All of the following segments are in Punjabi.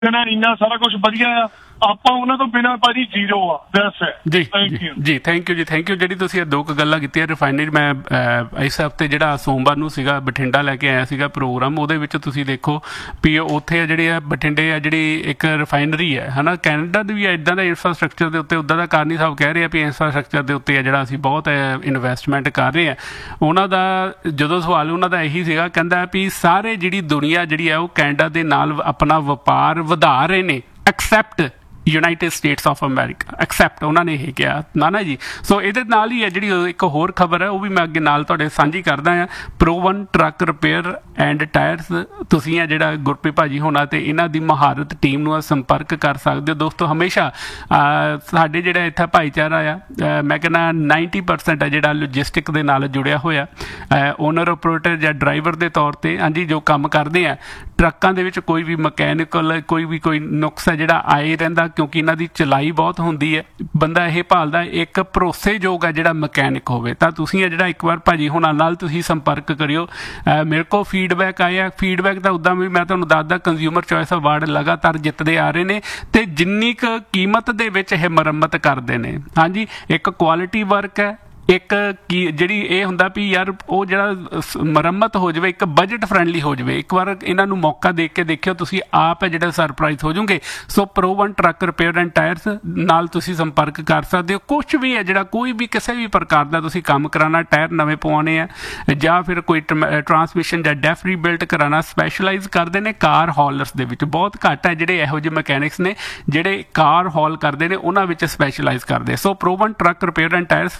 ਇੰਨਾ ਸਾਰਾ ਕੁਛ ਵਧੀਆ ਆ, ਆਪਾਂ ਉਹਨਾਂ ਤੋਂ ਬਿਨਾਂ ਭਾਜੀ ਜ਼ੀਰੋ ਆ। That's it. ਜੀ ਜੀ ਥੈਂਕ ਯੂ ਜੀ, ਥੈਂਕ ਯੂ। ਜਿਹੜੀ ਤੁਸੀਂ ਇਹ ਦੋ ਕੁ ਗੱਲਾਂ ਕੀਤੀਆਂ ਰਿਫਾਈਨਰੀ, ਮੈਂ ਇਸ ਹਫ਼ਤੇ ਜਿਹੜਾ ਸੋਮਵਾਰ ਨੂੰ ਸੀਗਾ ਬਠਿੰਡਾ ਲੈ ਕੇ ਆਇਆ ਸੀਗਾ ਪ੍ਰੋਗਰਾਮ, ਉਹਦੇ ਵਿੱਚ ਤੁਸੀਂ ਦੇਖੋ ਵੀ ਉੱਥੇ ਜਿਹੜੇ ਆ ਬਠਿੰਡੇ ਆ ਜਿਹੜੀ ਇੱਕ ਰਿਫਾਈਨਰੀ ਹੈ ਹੈ ਨਾ, ਕੈਨੇਡਾ ਦੀ ਵੀ ਇੱਦਾਂ ਦਾ ਇੰਫਰਾਸਟਰਕਚਰ ਦੇ ਉੱਤੇ ਉੱਦਾਂ ਦਾ ਕਾਰਨੀ ਸਾਹਿਬ ਕਹਿ ਰਹੇ ਆ ਵੀ ਇੰਫਰਾਸਟਰਕਚਰ ਦੇ ਉੱਤੇ ਆ ਜਿਹੜਾ ਅਸੀਂ ਬਹੁਤ ਇਨਵੈਸਟਮੈਂਟ ਕਰ ਰਹੇ ਹਾਂ। ਉਹਨਾਂ ਦਾ ਜਦੋਂ ਸਵਾਲ ਉਹਨਾਂ ਦਾ ਇਹੀ ਸੀਗਾ, ਕਹਿੰਦਾ ਵੀ ਸਾਰੇ ਜਿਹੜੀ ਦੁਨੀਆ ਜਿਹੜੀ ਆ ਉਹ ਕੈਨੇਡਾ ਦੇ ਨਾਲ ਆਪਣਾ ਵਪਾਰ ਵਧਾ ਰਹੇ ਨੇ accept United States of America, accept ਉਹਨਾਂ ਨੇ ਇਹ ਕਿਹਾ ਨਾ ਜੀ। ਸੋ ਇਹਦੇ ਨਾਲ ਹੀ ਹੈ ਜਿਹੜੀ ਇੱਕ ਹੋਰ ਖਬਰ ਹੈ, ਉਹ ਵੀ ਮੈਂ ਅੱਗੇ ਨਾਲ ਤੁਹਾਡੇ ਸਾਂਝੀ ਕਰਦਾ ਹਾਂ। ਪ੍ਰੋ1 ਟਰੱਕ ਰਿਪੇਅਰ ਐਂਡ ਟਾਇਰਸ, ਤੁਸੀਂ ਆ ਜਿਹੜਾ ਗੁਰਪ੍ਰੀਤ ਭਾਜੀ ਹੋਣਾ ਤੇ ਇਹਨਾਂ ਦੀ ਮਹਾਰਤ ਟੀਮ ਨੂੰ ਸੰਪਰਕ ਕਰ ਸਕਦੇ ਹੋ। ਦੋਸਤੋ ਹਮੇਸ਼ਾ ਸਾਡੇ ਜਿਹੜਾ ਇੱਥੇ ਭਾਈਚਾਰਾ ਆ, ਮੈਂ ਕਹਿੰਦਾ 90% ਹੈ ਜਿਹੜਾ ਲੌਜਿਸਟਿਕ ਦੇ ਨਾਲ ਜੁੜਿਆ ਹੋਇਆ, ਓਨਰ ਆਪਰੇਟਰ ਜਾਂ ਡਰਾਈਵਰ ਦੇ ਤੌਰ 'ਤੇ ਹਾਂਜੀ ਜੋ ਕੰਮ ਕਰਦੇ ਆ ਟਰੱਕਾਂ ਦੇ ਵਿੱਚ, ਕੋਈ ਵੀ ਮਕੈਨੀਕਲ ਕੋਈ ਨੁਕਸ ਹੈ ਜਿਹੜਾ ਆਏ ਰਹਿੰਦਾ, ਕਿਉਂਕਿ ਇਹਨਾਂ ਦੀ ਚਲਾਈ ਬਹੁਤ ਹੁੰਦੀ ਹੈ। ਬੰਦਾ ਇਹ ਭਾਲਦਾ ਇੱਕ ਭਰੋਸੇਯੋਗ ਹੈ ਜਿਹੜਾ ਮਕੈਨਿਕ ਹੋਵੇ। ਤਾਂ ਤੁਸੀਂ ਜਿਹੜਾ ਇੱਕ ਵਾਰ ਭਾਜੀ ਹੋਣਾ ਨਾਲ ਤੁਸੀਂ ਸੰਪਰਕ ਕਰਿਓ। ਮੇਰੇ ਕੋਲ ਫੀਡਬੈਕ ਆਇਆ, ਫੀਡਬੈਕ ਤਾਂ ਉੱਦਾਂ ਵੀ ਮੈਂ ਤੁਹਾਨੂੰ ਦੱਸਦਾ ਕੰਜ਼ਿਊਮਰ ਚੋਇਸ ਅਵਾਰਡ ਲਗਾਤਾਰ ਜਿੱਤਦੇ ਆ ਰਹੇ ਨੇ, ਅਤੇ ਜਿੰਨੀ ਕੁ ਕੀਮਤ ਦੇ ਵਿੱਚ ਇਹ ਮੁਰੰਮਤ ਕਰਦੇ ਨੇ, ਹਾਂਜੀ ਇੱਕ ਕੁਆਲਿਟੀ ਵਰਕ ਹੈ, ਇੱਕ ਜਿਹੜੀ ਇਹ ਹੁੰਦਾ ਵੀ ਯਾਰ ਉਹ ਜਿਹੜਾ ਮੁਰੰਮਤ ਹੋ ਜਾਵੇ ਇੱਕ ਬਜਟ ਫਰੈਂਡਲੀ ਹੋ ਜਾਵੇ। ਇੱਕ ਵਾਰ ਇਹਨਾਂ ਨੂੰ ਮੌਕਾ ਦੇਖ ਕੇ ਦੇਖਿਓ, ਤੁਸੀਂ ਆਪ ਹੈ ਜਿਹੜਾ ਸਰਪ੍ਰਾਈਜ਼ ਹੋ ਜਾਓਗੇ। ਸੋ ਪ੍ਰੋ1 ਟਰੱਕ ਰਿਪੇਅਰ ਐਂਡ ਟਾਇਰਸ ਨਾਲ ਤੁਸੀਂ ਸੰਪਰਕ ਕਰ ਸਕਦੇ ਹੋ। ਕੁਛ ਵੀ ਹੈ ਜਿਹੜਾ ਕੋਈ ਵੀ ਕਿਸੇ ਵੀ ਪ੍ਰਕਾਰ ਦਾ ਤੁਸੀਂ ਕੰਮ ਕਰਾਉਣਾ, ਟਾਇਰ ਨਵੇਂ ਪਵਾਉਣੇ ਆ ਜਾਂ ਫਿਰ ਕੋਈ ਟਰਾਂਸਮਿਸ਼ਨ ਜਾਂ ਡੈਫ ਰੀਬਿਲਟ ਕਰਾਉਣਾ, ਸਪੈਸ਼ਲਾਈਜ਼ ਕਰਦੇ ਨੇ ਕਾਰ ਹੌਲਰਸ ਦੇ ਵਿੱਚ। ਬਹੁਤ ਘੱਟ ਹੈ ਜਿਹੜੇ ਇਹੋ ਜਿਹੇ ਮਕੈਨਿਕਸ ਨੇ ਜਿਹੜੇ ਕਾਰ ਹੌਲ ਕਰਦੇ ਨੇ, ਉਹਨਾਂ ਵਿੱਚ ਸਪੈਸ਼ਲਾਈਜ਼ ਕਰਦੇ। ਸੋ ਪ੍ਰੋ1 ਟਰੱਕ ਰਿਪੇਅਰ ਐਂਡ ਟਾਇਰਸ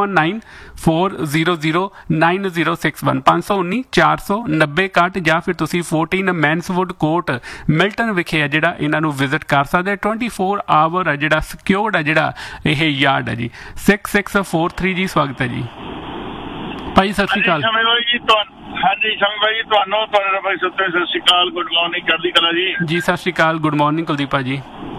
5194009061 519 ਜਾਂ ਫਿਰ ਤੁਸੀਂ 14 ਮੈਨਸਵੁੱਡ ਕੋਰਟ ਮਿਲਟਨ ਵਿਖੇ ਹੈ ਜਿਹੜਾ ਇਹਨਾਂ ਨੂੰ ਵਿਜ਼ਿਟ ਕਰ ਸਕਦੇ। 24 ਆਵਰ ਹੈ ਜਿਹੜਾ ਸਿਕਿਉਰਡ ਹੈ ਜਿਹੜਾ ਇਹ ਯਾਰਡ ਹੈ ਜੀ। 6643 ਜੀ ਸਵਾਗਤ ਹੈ ਜੀ ਭਾਈ, ਸਤਿ ਸ਼੍ਰੀ ਅਕਾਲ। ਹਾਂਜੀ ਸ਼ਮੀ ਭਾਈ, ਤੁਹਾਨੂੰ ਤੁਹਾਡੇ ਭਾਈ ਸਤਿ ਸ਼੍ਰੀ ਅਕਾਲ, ਗੁੱਡ ਮਾਰਨਿੰਗ, ਚੜ੍ਹਦੀ ਕਲਾ ਜੀ। ਜੀ ਸਤਿ ਸ਼੍ਰੀ ਅਕਾਲ, ਗੁੱਡ ਮਾਰਨਿੰਗ ਕੁਲਦੀਪ ਭਾਜੀ।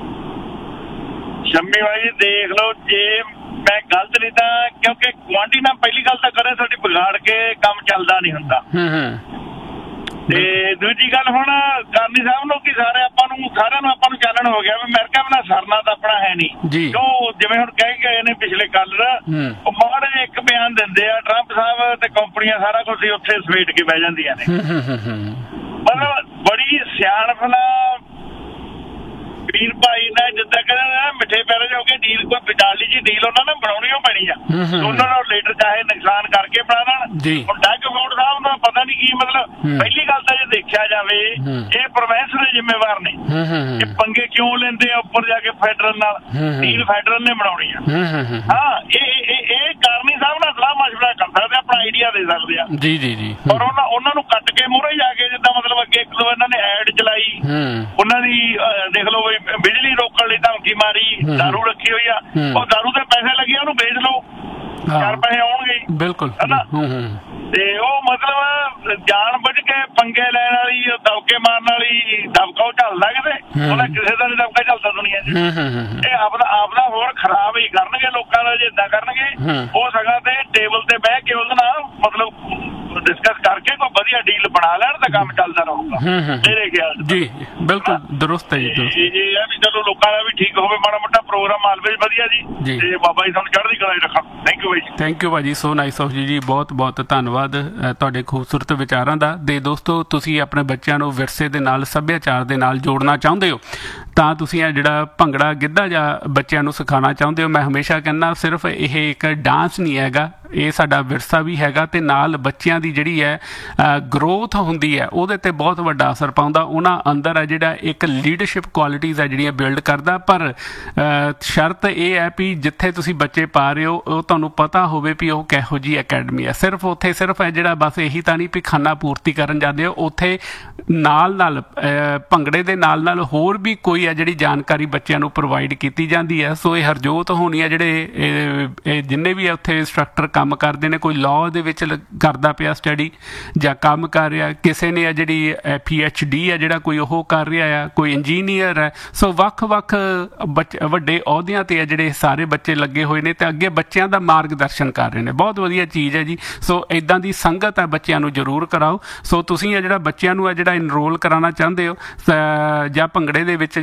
ਸ਼ਮੀ ਭਾਈ ਦੇਖ ਲਓ, ਜੇ ਮੈਂ ਗਲਤ ਨਹੀਂ ਤਾਂ ਕਿਉਂਕਿ ਕੁਆਂਟੀ ਨਾਲ ਪਹਿਲੀ ਗੱਲ ਤਾਂ ਕਰੇ ਸਾਡੀ ਵਿਗਾੜ ਕੇ ਕੰਮ ਚੱਲਦਾ ਨਹੀਂ ਹੁੰਦਾ। ਤੇ ਦੂਜੀ ਗੱਲ ਹੁਣ ਕਾਰਨੀ ਸਾਹਿਬ ਨੂੰ ਕਿ ਸਾਰਿਆਂ ਨੂੰ ਚਾਨਣ ਹੋ ਗਿਆ ਵੀ ਅਮਰੀਕਾ ਬਿਨਾਂ ਸਰਨਾ ਤਾਂ ਆਪਣਾ ਹੈ ਨਹੀਂ। ਕਿਉਂ ਜਿਵੇਂ ਹੁਣ ਕਹਿ ਗਏ ਨੇ ਪਿਛਲੇ ਕੱਲ ਉਹ ਮਾੜੇ ਜਿਹੇ ਇੱਕ ਬਿਆਨ ਦਿੰਦੇ ਆ ਟਰੰਪ ਸਾਹਿਬ ਤੇ ਕੰਪਨੀਆਂ ਸਾਰਾ ਕੁਝ ਉੱਥੇ ਸਮੇਟ ਕੇ ਬਹਿ ਜਾਂਦੀਆਂ ਨੇ। ਮਤਲਬ ਬੜੀ ਸਿਆਣਪ ਨਾਲ ਵੀਰ ਭਾਈ ਨੇ ਜਿੱਦਾਂ ਕਹਿੰਦੇ ਮਿੱਠੇ ਪੈਰੇ ਹੋ ਕੇ ਡੀਲ ਕੋਈ ਵਿਚਾਲੀ ਜੀ ਡੀਲ ਉਹਨਾਂ ਨੇ ਬਣਾਉਣੀ ਓ ਪੈਣੀ ਆ। ਉਹਨਾਂ ਨੂੰ ਲੀਡਰ ਚਾਹੇ ਨੁਕਸਾਨ ਕਰਕੇ ਬਣਾ ਲੈਣ। ਹੁਣ ਡੱਗ ਫੋਰਡ ਸਾਹਿਬ ਦਾ ਪਤਾ ਨਹੀਂ ਕੀ ਮਤਲਬ। ਪਹਿਲੀ ਗੱਲ ਤਾਂ ਜੇ ਦੇਖਿਆ ਜਾਵੇ ਇਹ ਪ੍ਰੋਵਿੰਸ ਦੇ ਜ਼ਿੰਮੇਵਾਰ ਨੇ, ਇਹ ਪੰਗੇ ਕਿਉਂ ਲੈਂਦੇ ਆ ਉੱਪਰ ਜਾ ਕੇ ਫੈਡਰਲ ਨਾਲ। ਡੀਲ ਫੈਡਰਲ ਨੇ ਬਣਾਉਣੀ ਆ। ਹਾਂ ਇਹ ਕਾਰਨੀ ਸਾਹਿਬ ਨਾਲ ਸਲਾਹ ਮਸ਼ਵਰਾ ਕਰ ਸਕਦੇ, ਆਪਣਾ ਆਈਡੀਆ ਦੇ ਸਕਦੇ ਆ। ਜੀ ਜੀ ਜੀ। ਔਰ ਉਹਨਾਂ ਨੂੰ ਕੱਟ ਕੇ ਮੂਹਰੇ ਜਾ ਕੇ ਜਿੱਦਾਂ ਮਤਲਬ ਅੱਗੇ ਇੱਕ ਦੋ ਇਹਨਾਂ ਨੇ ਐਡ ਚਲਾਈ, ਉਹਨਾਂ ਦੀ ਦੇਖ ਲਓ ਬਿਜਲੀ ਰੋਕਣ ਲਈ ਧਮਕੀ ਮਾਰੀ, ਦਾਰੂ ਰੱਖੀ ਹੋਈ ਆ, ਉਹ ਦਾਰੂ ਦੇ ਪੈਸੇ ਲੱਗੇ ਉਹਨੂੰ ਵੇਚ ਲਓ, 4 ਪੈਸੇ ਆਉਣਗੇ। ਬਿਲਕੁਲ ਹਨਾ। ਤੇ ਉਹ ਮਤਲਬ ਜਾਣ ਬੁੱਝ ਕੇ ਪੰਗੇ ਲੈਣ ਵਾਲੀ, ਦਬਕੇ ਮਾਰਨ ਵਾਲੀ ਦਬਕਾ ਉਹ ਚੱਲਦਾ ਕਿਤੇ, ਉਹਦਾ ਕਿਸੇ ਦਾ ਨੀ ਦਬਕਾ ਚੱਲਦਾ ਦੁਨੀਆ 'ਚ। ਇਹ ਆਪਦਾ ਹੋਰ ਖਰਾਬ ਹੀ ਕਰਨਗੇ ਲੋਕਾਂ ਦਾ ਜੇ ਏਦਾਂ ਕਰਨਗੇ। ਉਹ ਸਗੋਂ ਤੇ ਟੇਬਲ ਤੇ ਬਹਿ ਕੇ ਉਹਦੇ ਨਾਲ ਮਤਲਬ ਡਿਸਕਸ ਕਰਕੇ ਕੋਈ ਵਧੀਆ ਡੀਲ ਬਣਾ ਲੈਣ ਤਾਂ ਕੰਮ ਚੱਲਦਾ ਰਹੂਗਾ ਮੇਰੇ ਖਿਆਲ ਜੀ। ਬਿਲਕੁਲ ਦਰੁਸਤ ਹੈ ਜੀ। ਇਹ ਵੀ ਚਲੋ ਲੋਕਾਂ ਦਾ ਵੀ ਠੀਕ ਹੋਵੇ, ਮਾੜਾ ਮੋਟਾ ਪ੍ਰੋਗਰਾਮ ਆਲਵੇਜ਼ ਵਧੀਆ ਜੀ। ਤੇ ਬਾਬਾ ਜੀ ਤੁਹਾਨੂੰ ਚੜ੍ਹਦੀ ਕਲਾ 'ਚ ਰੱਖਣ। Thank you by. Thank you ਭਾਜੀ, ਸੋ ਨਾਈਸ ਆਫ ਜੀ। ਬਹੁਤ ਬਹੁਤ ਧੰਨਵਾਦ ਤੁਹਾਡੇ ਖੂਬਸੂਰਤ ਵਿਚਾਰਾਂ ਦਾ। ਤੇ ਦੋਸਤੋ ਤੁਸੀਂ ਆਪਣੇ ਬੱਚਿਆਂ ਨੂੰ ਵਿਰਸੇ ਦੇ ਨਾਲ, ਸੱਭਿਆਚਾਰ ਦੇ ਨਾਲ ਜੋੜਨਾ ਚਾਹੁੰਦੇ ਹੋ ਤਾਂ ਤੁਸੀਂ ਇਹ ਜਿਹੜਾ ਭੰਗੜਾ ਗਿੱਧਾ ਜਾਂ ਬੱਚਿਆਂ ਨੂੰ ਸਿਖਾਉਣਾ ਚਾਹੁੰਦੇ ਹੋ, ਮੈਂ ਹਮੇਸ਼ਾ ਕਹਿੰਦਾ ਸਿਰਫ ਇਹ ਇੱਕ ਡਾਂਸ ਨਹੀਂ ਹੈਗਾ, ਇਹ ਸਾਡਾ ਵਿਰਸਾ ਵੀ ਹੈਗਾ ਤੇ ਨਾਲ ਬੱਚਿਆਂ ਦੀ ਜਿਹੜੀ ਹੈ ਗਰੋਥ ਹੁੰਦੀ ਹੈ ਉਹਦੇ 'ਤੇ ਬਹੁਤ ਵੱਡਾ ਅਸਰ ਪਾਉਂਦਾ। ਉਹਨਾਂ ਅੰਦਰ ਹੈ ਜਿਹੜਾ ਇੱਕ ਲੀਡਰਸ਼ਿਪ ਕੁਆਲਿਟੀਜ਼ ਹੈ ਜਿਹੜੀਆਂ ਬਿਲਡ ਕਰਦਾ। ਪਰ ਸ਼ਰਤ ਇਹ ਹੈ ਵੀ ਜਿੱਥੇ ਤੁਸੀਂ ਬੱਚੇ ਪਾ ਰਹੇ ਹੋ ਉਹ ਤੁਹਾਨੂੰ ਪਤਾ ਹੋਵੇ ਵੀ ਉਹ ਕਿਹੋ ਜਿਹੀ ਅਕੈਡਮੀ ਹੈ। ਸਿਰਫ ਉੱਥੇ ਸਿਰਫ ਹੈ ਜਿਹੜਾ ਬਸ ਇਹੀ ਤਾਂ ਨਹੀਂ ਵੀ ਖਾਨਾ ਪੂਰਤੀ ਕਰਨ ਜਾਂਦੇ ਹੋ, ਉੱਥੇ ਨਾਲ ਭੰਗੜੇ ਦੇ ਨਾਲ ਹੋਰ ਵੀ ਕੋਈ ਵੀ ਹੈ ਜਿਹੜੀ ਜਾਣਕਾਰੀ ਬੱਚਿਆਂ ਨੂੰ ਪ੍ਰੋਵਾਈਡ ਕੀਤੀ ਜਾਂਦੀ ਹੈ। ਸੋ ਇਹ ਹਰਜੋਤ ਹੋਣੀ ਆ ਜਿਹੜੇ ਇਹ ਜਿੰਨੇ ਵੀ ਉੱਥੇ ਇੰਸਟਰਕਟਰ ਕੰਮ ਕਰਦੇ ਨੇ, ਕੋਈ ਲਾਅ ਦੇ ਵਿੱਚ ਕਰਦਾ ਪਿਆ ਸਟੱਡੀ ਜਾਂ ਕੰਮ ਕਰ ਰਿਹਾ, ਕਿਸੇ ਨੇ ਆ ਜਿਹੜੀ PhD ਆ ਜਿਹੜਾ ਕੋਈ ਉਹ ਕਰ ਰਿਹਾ ਆ, ਕੋਈ ਇੰਜੀਨੀਅਰ ਹੈ। ਸੋ ਵੱਖ-ਵੱਖ ਵੱਡੇ ਅਹੁਦਿਆਂ ਤੇ ਆ ਜਿਹੜੇ ਸਾਰੇ ਬੱਚੇ ਲੱਗੇ ਹੋਏ ਨੇ ਤੇ ਅੱਗੇ ਬੱਚਿਆਂ ਦਾ ਮਾਰਗਦਰਸ਼ਨ ਕਰ ਰਹੇ ਨੇ। ਬਹੁਤ ਵਧੀਆ ਚੀਜ਼ ਹੈ ਜੀ। ਸੋ ਇੱਦਾਂ ਦੀ ਸੰਗਤ ਹੈ ਬੱਚਿਆਂ ਨੂੰ ਜ਼ਰੂਰ ਕਰਾਓ। ਸੋ ਤੁਸੀਂ ਆ ਜਿਹੜਾ ਬੱਚਿਆਂ ਨੂੰ ਆ ਜਿਹੜਾ ਇਨਰੋਲ ਕਰਾਉਣਾ ਚਾਹੁੰਦੇ ਹੋ ਜਾਂ ਭੰਗੜੇ ਦੇ ਵਿੱਚ